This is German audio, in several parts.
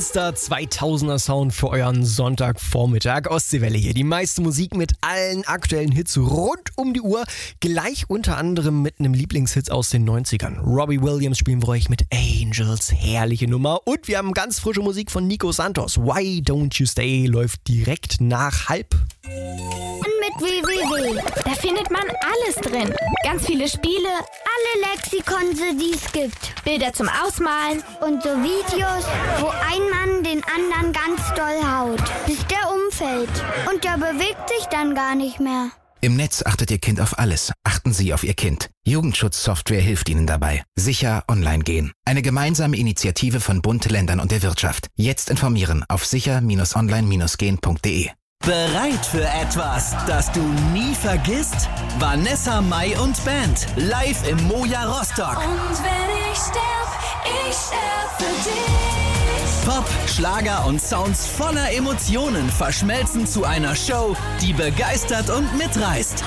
Bester 2000er Sound für euren Sonntagvormittag. Ostseewelle hier. Die meiste Musik mit allen aktuellen Hits rund um die Uhr. Gleich unter anderem mit einem Lieblingshit aus den 90ern. Robbie Williams spielen wir euch mit Angels. Herrliche Nummer. Und wir haben ganz frische Musik von Nico Santos. Why Don't You Stay läuft direkt nach halb. Mit www. Da findet man alles drin. Ganz viele Spiele, alle Lexikons, die es gibt. Bilder zum Ausmalen und so Videos, wo ein Mann den anderen ganz doll haut, bis der umfällt. Und der bewegt sich dann gar nicht mehr. Im Netz achtet Ihr Kind auf alles. Achten Sie auf Ihr Kind. Jugendschutzsoftware hilft Ihnen dabei. Sicher online gehen. Eine gemeinsame Initiative von Bund, Ländern und der Wirtschaft. Jetzt informieren auf sicher-online-gehen.de. Bereit für etwas, das du nie vergisst? Vanessa Mai und Band, live im Moja Rostock. Und wenn ich sterb für dich. Pop, Schlager und Sounds voller Emotionen verschmelzen zu einer Show, die begeistert und mitreißt.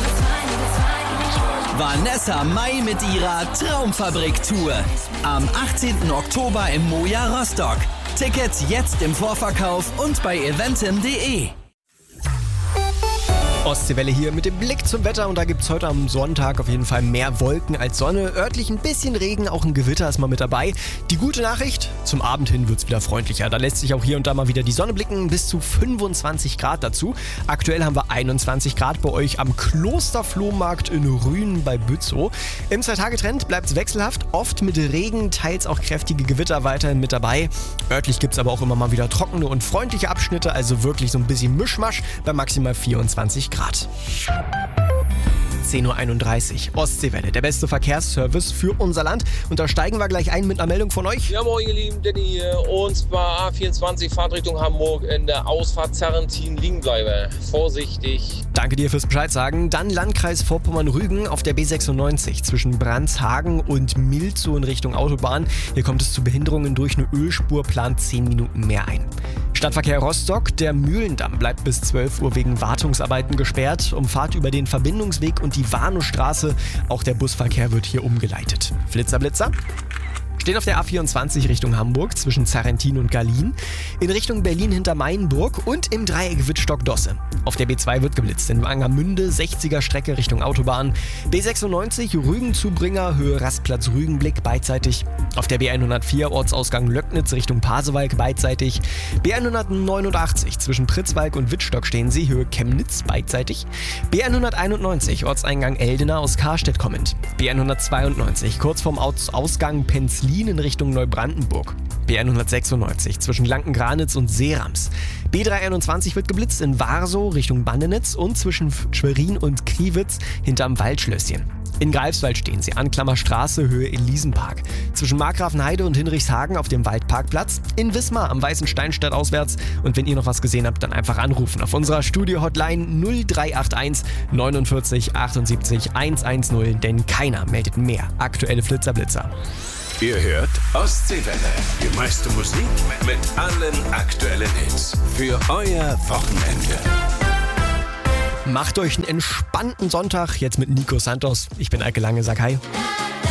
Vanessa Mai mit ihrer Traumfabrik-Tour. Am 18. Oktober im Moja Rostock. Tickets jetzt im Vorverkauf und bei eventim.de. Ostseewelle hier mit dem Blick zum Wetter und da gibt es heute am Sonntag auf jeden Fall mehr Wolken als Sonne. Örtlich ein bisschen Regen, auch ein Gewitter ist mal mit dabei. Die gute Nachricht, zum Abend hin wird es wieder freundlicher. Da lässt sich auch hier und da mal wieder die Sonne blicken, bis zu 25 Grad dazu. Aktuell haben wir 21 Grad bei euch am Klosterflohmarkt in Rühen bei Bützow. Im 2-Tage-Trend bleibt es wechselhaft, oft mit Regen, teils auch kräftige Gewitter weiterhin mit dabei. Örtlich gibt es aber auch immer mal wieder trockene und freundliche Abschnitte, also wirklich so ein bisschen Mischmasch bei maximal 24 Grad. 10.31 Uhr, Ostseewelle, der beste Verkehrsservice für unser Land. Und da steigen wir gleich ein mit einer Meldung von euch. Ja, moin ihr Lieben, Danny hier. Und zwar A24 Fahrtrichtung Hamburg in der Ausfahrt Zerrentin liegen bleiben. Vorsichtig. Danke dir fürs Bescheid sagen. Dann Landkreis Vorpommern-Rügen auf der B96 zwischen Brandshagen und Milzow in Richtung Autobahn. Hier kommt es zu Behinderungen durch eine Ölspur, plant 10 Minuten mehr ein. Stadtverkehr Rostock, der Mühlendamm bleibt bis 12 Uhr wegen Wartungsarbeiten gesperrt. Umfahrt über den Verbindungsweg und die Warnowstraße. Auch der Busverkehr wird hier umgeleitet. Flitzer, Blitzer. Stehen auf der A24 Richtung Hamburg zwischen Zerrentin und Gallien, in Richtung Berlin hinter Mainburg und im Dreieck Wittstock-Dosse. Auf der B2 wird geblitzt in Wangermünde, 60er Strecke Richtung Autobahn. B96 Rügen-Zubringer, Höhe Rastplatz Rügenblick beidseitig. Auf der B104 Ortsausgang Löcknitz Richtung Pasewalk beidseitig. B189 zwischen Pritzwalk und Wittstock stehen sie, Höhe Chemnitz beidseitig. B191 Ortseingang Eldena aus Karstedt kommend. B192 kurz vorm Ausgang Penzlin in Richtung Neubrandenburg. B196 zwischen Lankengranitz und Seerams. B321 wird geblitzt in Warsow Richtung Bandenitz und zwischen Schwerin und Kriwitz hinterm Waldschlösschen. In Greifswald stehen sie, Anklammerstraße, Höhe Elisenpark. Zwischen Markgrafenheide und Hinrichshagen auf dem Waldparkplatz. In Wismar am Weißen Steinstadt auswärts. Und wenn ihr noch was gesehen habt, dann einfach anrufen auf unserer Studio-Hotline 0381 49 78 110, denn keiner meldet mehr aktuelle Flitzer-Blitzer. Ihr hört Ostseewelle. Die meiste Musik mit allen aktuellen Hits. Für euer Wochenende. Macht euch einen entspannten Sonntag jetzt mit Nico Santos. Ich bin Eike Lange, sag hi.